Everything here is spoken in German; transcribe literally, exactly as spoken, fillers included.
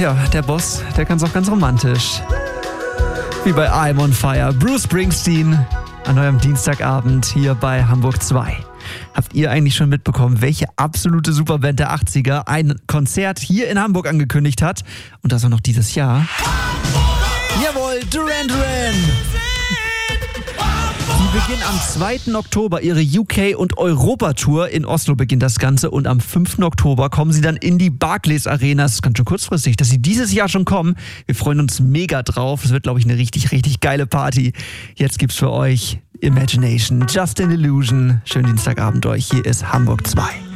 ja, der Boss, der kann es auch ganz romantisch. Wie bei I'm on Fire. Bruce Springsteen an eurem Dienstagabend hier bei Hamburg zwei. Habt ihr eigentlich schon mitbekommen, welche absolute Superband der achtziger ein Konzert hier in Hamburg angekündigt hat? Und das auch noch dieses Jahr. Jawohl, Duran Duran! Die beginnen am zweiten Oktober ihre U K- und Europa-Tour. In Oslo beginnt das Ganze und am fünften Oktober kommen sie dann in die Barclays Arena. Das ist ganz schön kurzfristig, dass sie dieses Jahr schon kommen. Wir freuen uns mega drauf. Es wird, glaube ich, eine richtig, richtig geile Party. Jetzt gibt's für euch Imagination, Just an Illusion. Schönen Dienstagabend euch. Hier ist Hamburg zwei.